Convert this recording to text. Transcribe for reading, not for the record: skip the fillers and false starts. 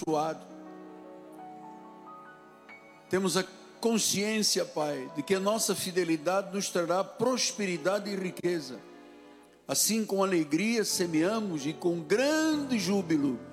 abençoado. Temos a consciência, Pai, de que a nossa fidelidade nos trará prosperidade e riqueza. Assim, com alegria semeamos e com grande júbilo